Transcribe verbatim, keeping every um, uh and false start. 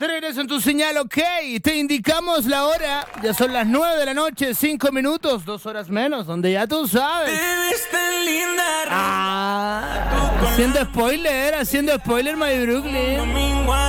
De regreso en tu señal, ok. Te indicamos la hora. Ya son las nueve de la noche, cinco minutos, dos horas menos, donde ya tú sabes. Te ves tan linda. Ah, haciendo spoiler, haciendo spoiler, my Brooklyn.